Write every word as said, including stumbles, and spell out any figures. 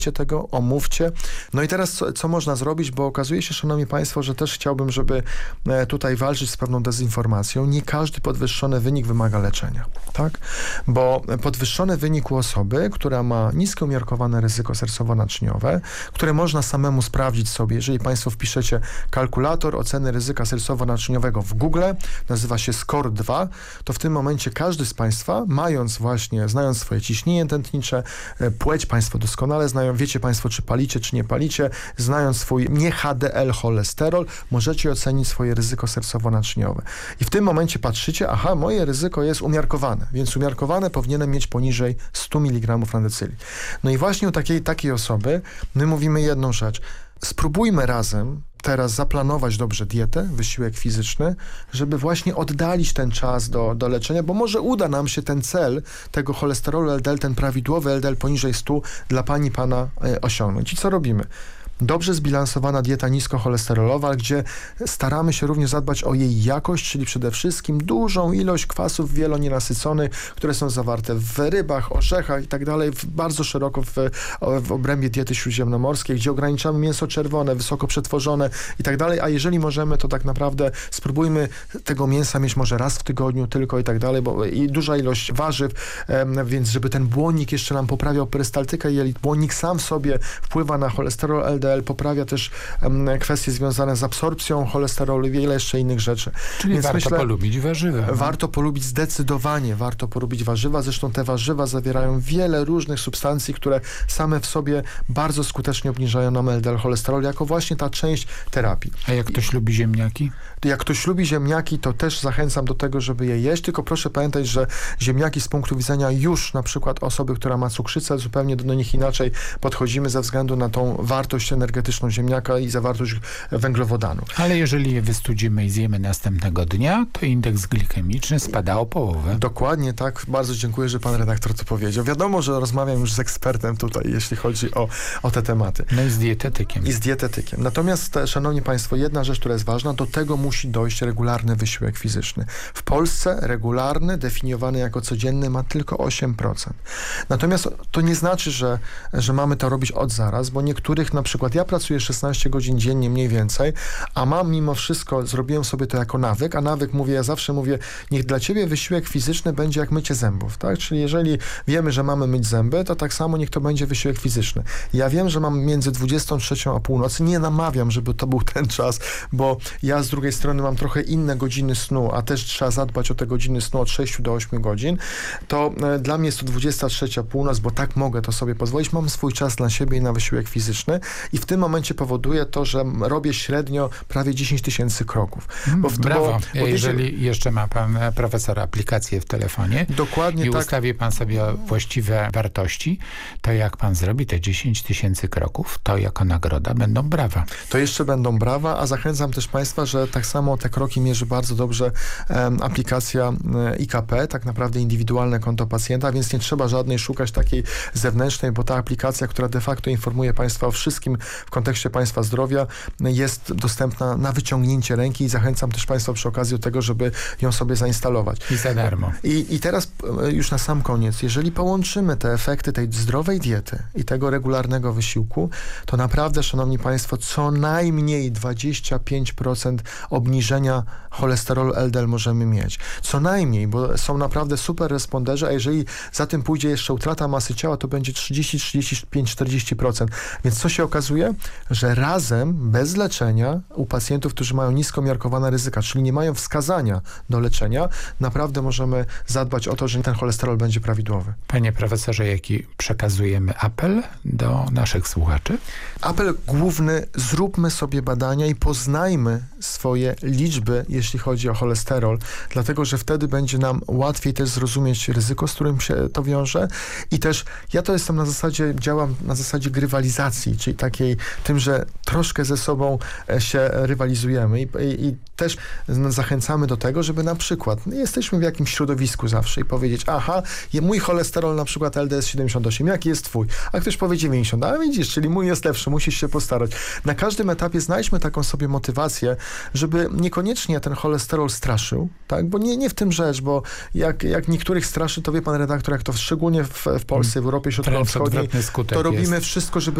tego, omówcie. No i teraz co, co można zrobić, bo okazuje się, szanowni państwo, że też chciałbym, żeby tutaj walczyć z pewną dezinformacją. Nie każdy podwyższony wynik wymaga leczenia, tak? Bo podwyższony wynik u osoby, która ma niskie umiarkowane ryzyko sercowo-naczyniowe, które można samemu sprawdzić sobie, jeżeli państwo wpiszecie kalkulator oceny ryzyka sercowo-naczyniowego w Google, nazywa się SCORE dwa, to w tym momencie każdy z państwa, mając właśnie, znając swoje ciśnienie tętnicze, płeć państwo doskonale znają, wiecie państwo, czy palicie, czy nie palicie, znając swój nie H D L cholesterol, możecie ocenić swoje ryzyko sercowo-naczyniowe. I w tym momencie patrzycie, aha, moje ryzyko jest umiarkowane, więc umiarkowane powinienem mieć poniżej stu miligramów na decyli. No i właśnie u takiej, takiej osoby my mówimy jedną rzecz. Spróbujmy razem teraz zaplanować dobrze dietę, wysiłek fizyczny, żeby właśnie oddalić ten czas do, do leczenia, bo może uda nam się ten cel tego cholesterolu L D L, ten prawidłowy L D L poniżej stu dla pani, pana e, osiągnąć. I co robimy? Dobrze zbilansowana dieta niskocholesterolowa, gdzie staramy się również zadbać o jej jakość, czyli przede wszystkim dużą ilość kwasów wielonienasyconych, które są zawarte w rybach, orzechach i tak dalej, bardzo szeroko w, w obrębie diety śródziemnomorskiej, gdzie ograniczamy mięso czerwone, wysoko przetworzone i tak dalej, a jeżeli możemy, to tak naprawdę spróbujmy tego mięsa mieć może raz w tygodniu tylko i tak dalej, bo i duża ilość warzyw, em, więc żeby ten błonnik jeszcze nam poprawiał perystaltykę jelit, błonnik sam w sobie wpływa na cholesterol L D L, poprawia też um, kwestie związane z absorpcją cholesterolu i wiele jeszcze innych rzeczy. Czyli Więc warto myślę, polubić warzywa. No? Warto polubić zdecydowanie, warto polubić warzywa. Zresztą te warzywa zawierają wiele różnych substancji, które same w sobie bardzo skutecznie obniżają nam L D L cholesterol, jako właśnie ta część terapii. A jak ktoś lubi ziemniaki? Jak ktoś lubi ziemniaki, to też zachęcam do tego, żeby je jeść, tylko proszę pamiętać, że ziemniaki z punktu widzenia już na przykład osoby, która ma cukrzycę, zupełnie do nich inaczej podchodzimy ze względu na tą wartość energetyczną ziemniaka i zawartość węglowodanu. Ale jeżeli je wystudzimy i zjemy następnego dnia, to indeks glikemiczny spada o połowę. Dokładnie tak. Bardzo dziękuję, że pan redaktor to powiedział. Wiadomo, że rozmawiam już z ekspertem tutaj, jeśli chodzi o, o te tematy. No i z dietetykiem. I z dietetykiem. Natomiast, szanowni państwo, jedna rzecz, która jest ważna, do tego musi dojść regularny wysiłek fizyczny. W Polsce regularny, definiowany jako codzienny, ma tylko osiem procent. Natomiast to nie znaczy, że, że mamy to robić od zaraz, bo niektórych, na przykład ja pracuję szesnaście godzin dziennie mniej więcej, a mam mimo wszystko, zrobiłem sobie to jako nawyk, a nawyk mówię, ja zawsze mówię, niech dla ciebie wysiłek fizyczny będzie jak mycie zębów, tak? Czyli jeżeli wiemy, że mamy myć zęby, to tak samo niech to będzie wysiłek fizyczny. Ja wiem, że mam między dwudziestą trzecią a północy, nie namawiam, żeby to był ten czas, bo ja z drugiej strony mam trochę inne godziny snu, a też trzeba zadbać o te godziny snu od sześciu do ośmiu godzin, to e, dla mnie jest to dwudziesta trzecia północ, bo tak mogę to sobie pozwolić. Mam swój czas dla siebie i na wysiłek fizyczny i w tym momencie powoduje to, że robię średnio prawie dziesięć tysięcy kroków. Bo w, Brawo. Bo, bo jeżeli wiecie, jeszcze ma pan profesor aplikację w telefonie dokładnie i tak. ustawi pan sobie właściwe wartości, to jak pan zrobi te dziesięć tysięcy kroków, to jako nagroda będą brawa. To jeszcze będą brawa, a zachęcam też państwa, że tak samo te kroki mierzy bardzo dobrze um, aplikacja I K P, tak naprawdę indywidualne konto pacjenta, więc nie trzeba żadnej szukać takiej zewnętrznej, bo ta aplikacja, która de facto informuje państwa o wszystkim w kontekście państwa zdrowia, jest dostępna na wyciągnięcie ręki i zachęcam też państwa przy okazji do tego, żeby ją sobie zainstalować. I za darmo. I, i teraz już na sam koniec, jeżeli połączymy te efekty tej zdrowej diety i tego regularnego wysiłku, to naprawdę, szanowni państwo, co najmniej dwadzieścia pięć procent obniżenia cholesterolu L D L możemy mieć. Co najmniej, bo są naprawdę super responderzy, a jeżeli za tym pójdzie jeszcze utrata masy ciała, to będzie trzydzieści, trzydzieści pięć, czterdzieści procent. Więc co się okazuje? Że razem, bez leczenia, u pacjentów, którzy mają nisko umiarkowane ryzyka, czyli nie mają wskazania do leczenia, naprawdę możemy zadbać o to, że ten cholesterol będzie prawidłowy. Panie profesorze, jaki przekazujemy apel do naszych słuchaczy? Apel główny, zróbmy sobie badania i poznajmy swoje liczby, jeśli chodzi o cholesterol, dlatego, że wtedy będzie nam łatwiej też zrozumieć ryzyko, z którym się to wiąże i też ja to jestem na zasadzie, działam na zasadzie grywalizacji, czyli takiej takiej, tym, że troszkę ze sobą się rywalizujemy i, i, i też zachęcamy do tego, żeby na przykład, jesteśmy w jakimś środowisku zawsze i powiedzieć, aha, mój cholesterol na przykład L D S siedemdziesiąt osiem, jaki jest twój? A ktoś powie dziewięćdziesiąt, a widzisz, czyli mój jest lepszy, musisz się postarać. Na każdym etapie znajdźmy taką sobie motywację, żeby niekoniecznie ten cholesterol straszył, tak? Bo nie, nie w tym rzecz, bo jak, jak niektórych straszy, to wie pan redaktor, jak to szczególnie w, w Polsce, w Europie Środkowo-Wschodniej, skutek to robimy jest. wszystko, żeby